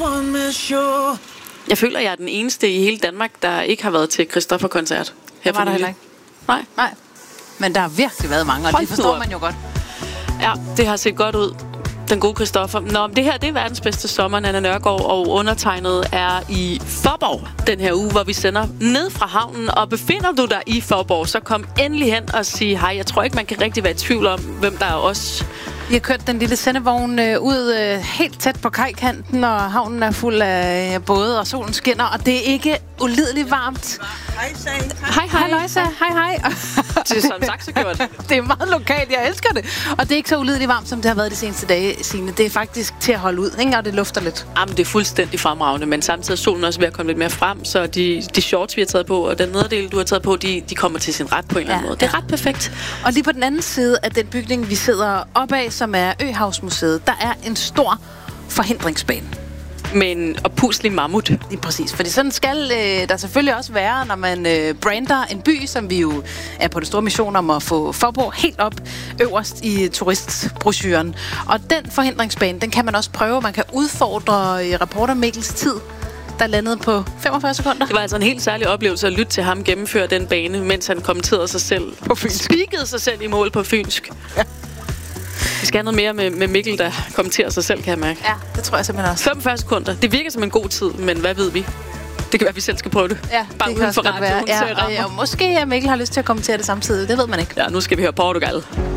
Jeg føler, jeg er den eneste i hele Danmark, der ikke har været til Christoffer-koncert. Det var der heller ikke. Nej. Men der har virkelig været mange, og det forstår man jo godt. Ja, det har set godt ud. Den gode Christoffer. Nå, det her, det er verdens bedste sommer, Nanna Nørgaard, og undertegnet er i Faaborg den her uge, hvor vi sender ned fra havnen. Og befinder du dig i Faaborg, så kom endelig hen og sig hej. Jeg tror ikke, man kan rigtig være i tvivl om, hvem der er os. Vi har kørt den lille sendevogn ud helt tæt på kajkanten, og havnen er fuld af både, og solen skinner, og det er ikke ulideligt varmt. Hej, Løjsa. Hej. Det er som sagt så gjort. Det er meget lokalt, jeg elsker det. Og det er ikke så ulideligt varmt, som det har været de seneste dage, Signe. Det er faktisk til at holde ud, ikke? Og det lufter lidt. Jamen, det er fuldstændig fremragende, men samtidig er solen også ved at komme lidt mere frem, så de shorts, vi har taget på, og den nederdel, du har taget på, de kommer til sin ret på en eller anden måde. Det er ret perfekt. Og lige på den anden side af den bygning, vi sidder op af, som er Øhavsmuseet, der er en stor forhindringsbane. Med en oppuslig mammut. Lige præcis, fordi sådan skal der selvfølgelig også være, når man brander en by, som vi jo er på det store mission om at få Faaborg helt op øverst i turistbrochuren. Og den forhindringsbane, den kan man også prøve. Man kan udfordre reporter Mikkels tid, der landede på 45 sekunder. Det var altså en helt særlig oplevelse at lytte til ham gennemføre den bane, mens han kommenterede sig selv på fynsk. Spikede sig selv i mål på fynsk. Ja. Vi skal have noget mere med Mikkel, der kommenterer sig selv, kan jeg mærke. Ja, det tror jeg simpelthen også. 45 sekunder. Det virker som en god tid, men hvad ved vi? Det kan være, at vi selv skal prøve det. Ja, bare det uden for radioen. Ja, og måske Mikkel har lyst til at kommentere det samtidig. Det ved man ikke. Ja, nu skal vi høre Portugal.